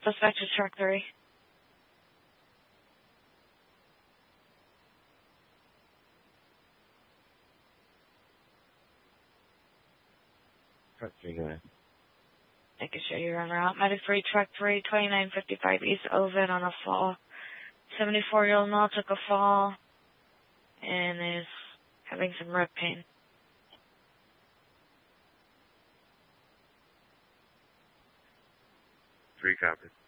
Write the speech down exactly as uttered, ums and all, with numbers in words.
Suspect is truck three. Truck three, go ahead. Making sure you're on route. Medic three, truck three, twenty-nine fifty-five East Ovid on a fall. seventy-four-year-old male took a fall and is having some rib pain. Three copies.